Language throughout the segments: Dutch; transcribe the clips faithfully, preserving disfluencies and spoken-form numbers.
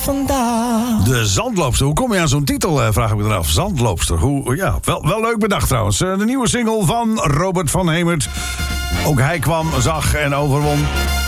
vandaag. De Zandloopster. Hoe kom je aan zo'n titel, eh, vraag ik me eraf. Zandloopster. Hoe, ja, wel, wel leuk bedacht trouwens. Uh, de nieuwe single van Robert van Hemert. Ook hij kwam, zag en overwon.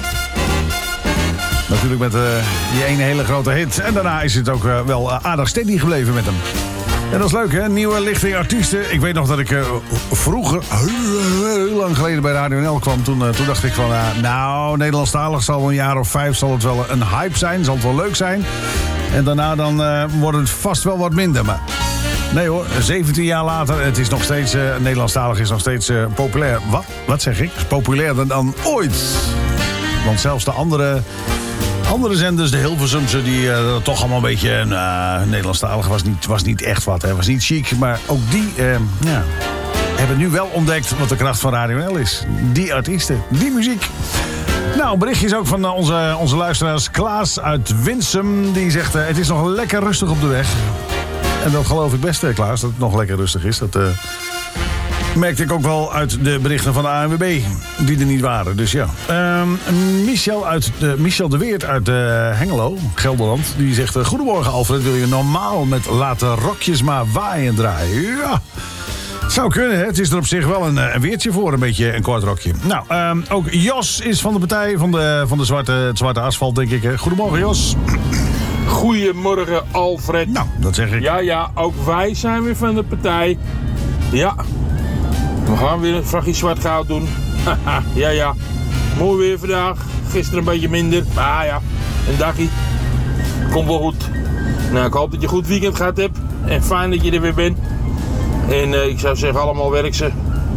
Natuurlijk met uh, die ene hele grote hit. En daarna is het ook uh, wel uh, aardig steady gebleven met hem. En dat is leuk, hè? Nieuwe lichting artiesten. Ik weet nog dat ik uh, vroeger, heel, heel lang geleden bij Radio N L kwam. Toen, uh, toen dacht ik van, uh, nou, Nederlandstalig zal een jaar of vijf zal het wel een hype zijn. Zal het wel leuk zijn. En daarna dan uh, wordt het vast wel wat minder. Maar nee hoor, zeventien jaar later, het is nog steeds, uh, Nederlandstalig is nog steeds uh, populair. Wat? Wat zeg ik? Populairder dan ooit. Want zelfs de andere... Andere zenders, de Hilversumse, die uh, toch allemaal een beetje... Uh, Nederlandstalig was niet, was niet echt wat, hè. Was niet chic. Maar ook die uh, ja, hebben nu wel ontdekt wat de kracht van Radio N L is. Die artiesten, die muziek. Nou, berichtjes ook van uh, onze, onze luisteraars. Klaas uit Winsum, die zegt... Uh, het is nog lekker rustig op de weg. En dat geloof ik best, uh, Klaas, dat het nog lekker rustig is. Dat... Uh, merkte ik ook wel uit de berichten van de A N W B, die er niet waren. Dus ja. Um, Michel, uit de, Michel de Weert uit uh, Hengelo, Gelderland, die zegt... Uh, Goedemorgen Alfred, wil je normaal met laten rokjes maar waaien draaien? Ja, het zou kunnen, hè? Het is er op zich wel een, een weertje voor, een beetje een kort rokje. Nou, um, ook Jos is van de partij van, de, van de zwarte, het zwarte asfalt, denk ik. Hè? Goedemorgen, Jos. Goedemorgen, Alfred. Nou, dat zeg ik. Ja, ja, ook wij zijn weer van de partij. Ja. We gaan weer een vrachtje zwart goud doen. ja, ja. Mooi weer vandaag. Gisteren een beetje minder. Maar ja, een dagje. Komt wel goed. Nou, ik hoop dat je een goed weekend gehad hebt. En fijn dat je er weer bent. En uh, ik zou zeggen, allemaal werk ze.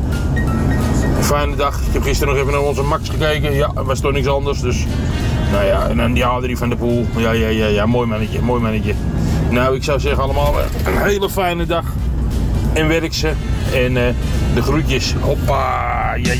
Een fijne dag. Ik heb gisteren nog even naar onze Max gekeken. Ja, er was toch niks anders. Dus, nou ja, en dan die Adrie van de Poel. Ja, ja, ja, ja. Mooi mannetje, mooi mannetje. Nou, ik zou zeggen allemaal een hele fijne dag. En werk ze. En uh, de groetjes. Hoppa.